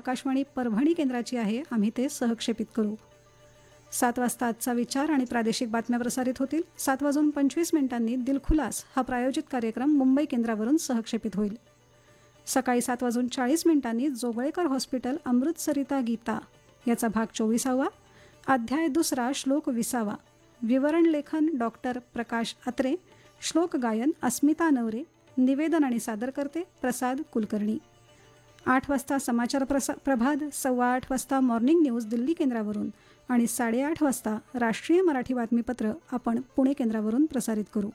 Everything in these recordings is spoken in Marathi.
आकाशवाणी परभणी केंद्राची आहे. आम्ही ते सहक्षेपित करू. 7 वाजता आजचा विचार आणि प्रादेशिक बातम्या प्रसारित होतील. 7:25 दिलखुलास हा प्रायोजित कार्यक्रम मुंबई केंद्रावरून सहक्षेपित होईल. सकाळी 7:40 जोगळेकर हॉस्पिटल अमृतसरिता गीता याचा भाग 24वा, अध्याय 2 श्लोक 20वा, विवरण लेखन डॉक्टर प्रकाश अत्रे, श्लोक गायन अस्मिता नवरे, निवेदन आणि सादरकर्ते प्रसाद कुलकर्णी. 8 वाजता समाचार प्रभात, 8:15 वाजता मॉर्निंग न्यूज दिल्ली केंद्रावरून आणि 8:30 वाजता राष्ट्रीय मराठी बातमीपत्र आपण पुणे केंद्रावरून प्रसारित करू.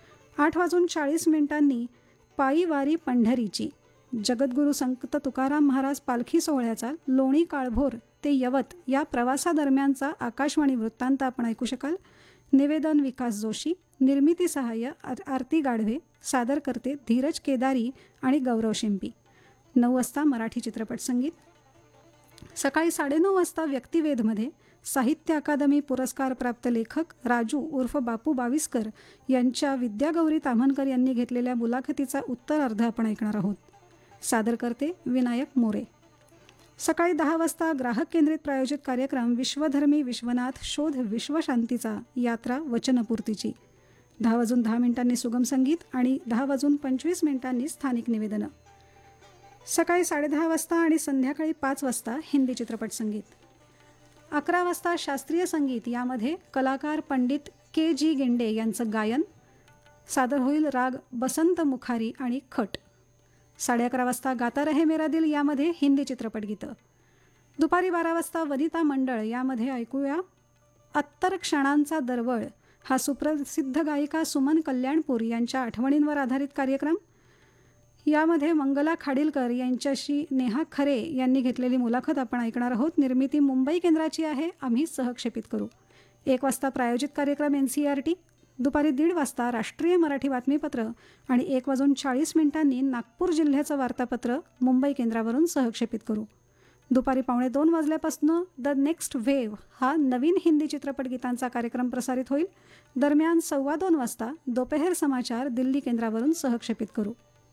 8:40 पायी वारी पंढरीची जगद्गुरू संत तुकाराम महाराज पालखी सोहळ्याचा लोणी काळभोर ते यवत या प्रवासादरम्यानचा आकाशवाणी वृत्तांत आपण ऐकू शकाल. निवेदन विकास जोशी, निर्मिती सहाय्य आरती गाढवे, सादरकर्ते धीरज केदारी आणि गौरव शिंपी. 9 वाजता मराठी चित्रपट संगीत. सकाळी 9:30 वाजता व्यक्तिवेधमध्ये साहित्य अकादमी पुरस्कार प्राप्त लेखक राजू उर्फ बापू बाविस्कर यांच्या विद्यागौरी ताम्हणकर यांनी घेतलेल्या मुलाखतीचा उत्तरार्ध आपण ऐकणार आहोत. सादरकर्ते विनायक मोरे. सकाळी 10 वाजता ग्राहक केंद्रित प्रायोजित कार्यक्रम विश्वधर्मी विश्वनाथ शोध विश्वशांतीचा यात्रा वचनपूर्तीची. 10:10 सुगम संगीत आणि 10:25 स्थानिक निवेदनं. सकाळी 10:30 वाजता आणि संध्याकाळी 5 वाजता हिंदी चित्रपट संगीत. 11 वाजता शास्त्रीय संगीत, यामध्ये कलाकार पंडित KG गेंडे यांचं गायन. सादर होईल राग बसंत मुखारी आणि खट. 11:30 वाजता गाता रहे मेरा दिल, यामध्ये हिंदी चित्रपट गीतं. दुपारी 12 वाजता वनिता मंडळ, यामध्ये ऐकूया अत्तर क्षणांचा दरवळ हा सुप्रसिद्ध गायिका सुमन कल्याणपूर यांच्या आठवणींवर आधारित कार्यक्रम. यामध्ये मंगला खाडीलकर यांच्याशी नेहा खरे यांनी घेतलेली मुलाखत आपण ऐकणार आहोत. निर्मिती मुंबई केंद्राची आहे. आम्ही सहक्षेपित करू. 1 वाजता प्रायोजित कार्यक्रम NCERT. दुपारी 1:30 वाजता राष्ट्रीय मराठी बातमीपत्र आणि 1:40 नागपूर जिल्ह्याचं वार्तापत्र मुंबई केंद्रावरून सहक्षेपित करू. दुपारी 1:45 वाजल्यापासून द नेक्स्ट वेव्ह हा नवीन हिंदी चित्रपट गीतांचा कार्यक्रम प्रसारित होईल. दरम्यान 2:15 वाजता दोपहर समाचार दिल्ली केंद्रावरून सहक्षेपित करू.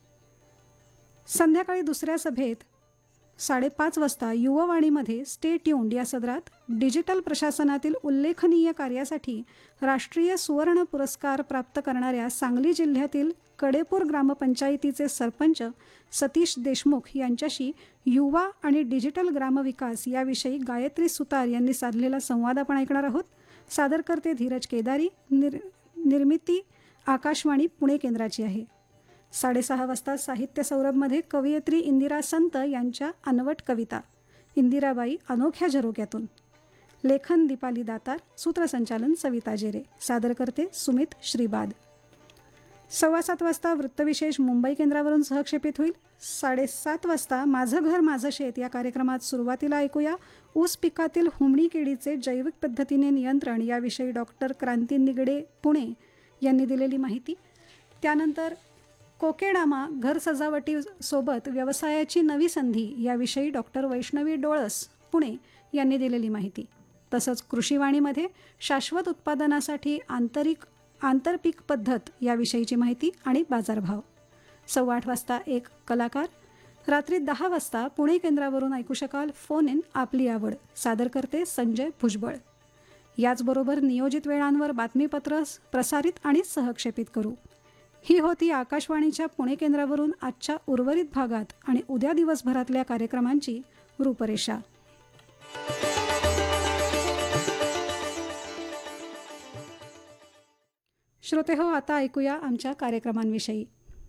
संध्याकाळी दुसऱ्या सभेत 5:30 वाजता युववाणीमध्ये स्टे ट्यून्ड या सदरात डिजिटल प्रशासनातील उल्लेखनीय कार्यासाठी राष्ट्रीय सुवर्ण पुरस्कार प्राप्त करणाऱ्या सांगली जिल्ह्यातील कडेपूर ग्रामपंचायतीचे सरपंच सतीश देशमुख यांच्याशी युवा आणि डिजिटल ग्रामविकास याविषयी गायत्री सुतार यांनी साधलेला संवाद आपण ऐकणार आहोत. सादरकर्ते धीरज केदारी. निर्मिती आकाशवाणी पुणे केंद्राची आहे. 6:30 वाजता साहित्य सौरभमध्ये कवयित्री इंदिरा संत यांच्या अनवट कविता. इंदिराबाई अनोख्या झरोक्यातून. लेखन दीपाली दातार. सूत्रसंचालन सविता जेरे. सादरकर्ते सुमित श्रीबाद. 7:15 वाजता वृत्तविशेष मुंबई केंद्रावरून सहक्षेपित होईल. 7:30 वाजता माझं घर माझं शेत या कार्यक्रमात सुरुवातीला ऐकूया ऊस पिकातील हुमणी किडीचे जैविक पद्धतीने नियंत्रण याविषयी डॉक्टर क्रांती निगडे पुणे यांनी दिलेली माहिती. त्यानंतर कोकेडामा घर सजावटीसोबत व्यवसायाची नवी संधी याविषयी डॉक्टर वैष्णवी डोळस पुणे यांनी दिलेली माहिती. तसंच कृषीवाणीमध्ये शाश्वत उत्पादनासाठी आंतरपीक पद्धत याविषयीची माहिती आणि बाजारभाव. 8:15 वाजता एक कलाकार. रात्री 10 वाजता पुणे केंद्रावरून ऐकू शकाल फोन इन आपली आवड. सादरकर्ते संजय भुजबळ. याचबरोबर नियोजित वेळांवर बातमीपत्र प्रसारित आणि सहक्षेपित करू. ही होती आकाशवाणीच्या पुणे केंद्रावरून आजच्या उर्वरित भागात आणि उद्या दिवसभरातल्या कार्यक्रमांची रूपरेषा. श्रोते हो, आता ऐकूया आमच्या कार्यक्रमांविषयी.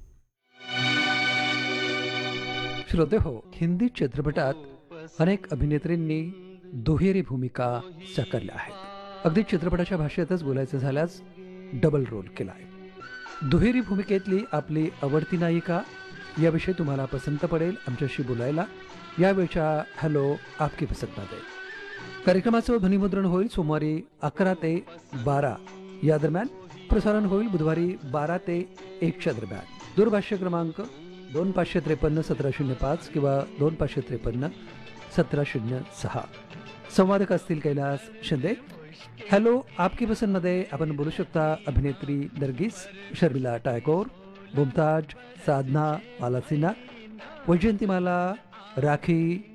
श्रोते हो, हिंदी चित्रपटात अनेक अभिनेत्रींनी दुहेरी भूमिका साकारल्या आहेत. अगदी चित्रपटाच्या भाषेतच बोलायचं झाल्यास डबल रोल केला आहे. दुहेरी भूमिकेतली आपली आवडती नायिका याविषयी तुम्हाला पसंत पडेल आमच्याशी बोलायला यावेळच्या हॅलो आपकी पसंतमध्ये. कार्यक्रमाचं ध्वनिमुद्रण होईल सोमवारी 11 ते 12 या दरम्यान. प्रसारण होईल बुधवारी 12 ते 1च्या दरम्यान. दूरभाष्य क्रमांक 2553-1705 किंवा 2553-1706. संवादक असतील कैलास शिंदे. हॅलो आपकी पसंतमध्ये आपण बोलू शकता अभिनेत्री नर्गिस, शर्मिला टायकोर, मुमताज, साधना, माला सिन्हा, वैजयंतीमाला, राखी,